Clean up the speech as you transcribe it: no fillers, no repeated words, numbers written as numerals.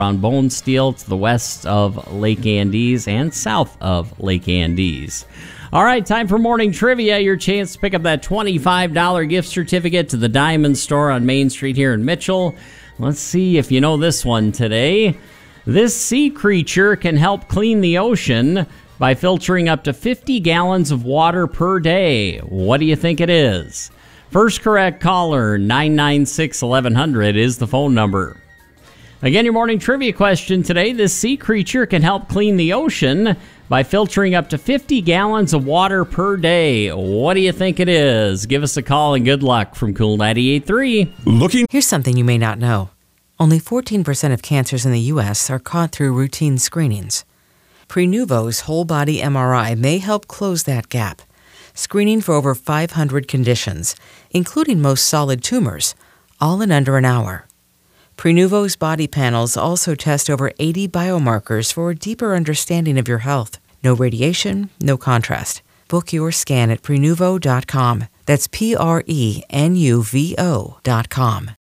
around Bone Steel to the west of Lake Andes and south of Lake Andes. All right, time for morning trivia. Your chance to pick up that $25 gift certificate to the Diamond Store on Main Street here in Mitchell. Let's see if you know this one today. This sea creature can help clean the ocean by filtering up to 50 gallons of water per day. What do you think it is? First correct caller, 996-1100 is the phone number. Again, your morning trivia question today. This sea creature can help clean the ocean by filtering up to 50 gallons of water per day. What do you think it is? Give us a call and good luck from Cool 98.3. Here's something you may not know. Only 14% of cancers in the U.S. are caught through routine screenings. Prenuvo's whole-body MRI may help close that gap, screening for over 500 conditions, including most solid tumors, all in under an hour. Prenuvo's body panels also test over 80 biomarkers for a deeper understanding of your health. No radiation, no contrast. Book your scan at Prenuvo.com. That's Prenuvo.com.